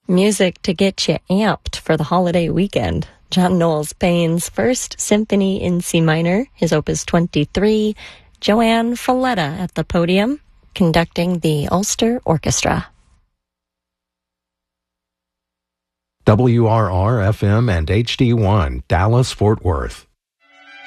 Music to get you amped for the holiday weekend. John Knowles Payne's First Symphony in C minor, his Opus 23, Joanne Falletta at the podium, conducting the Ulster Orchestra. WRR-FM and HD1, Dallas-Fort Worth.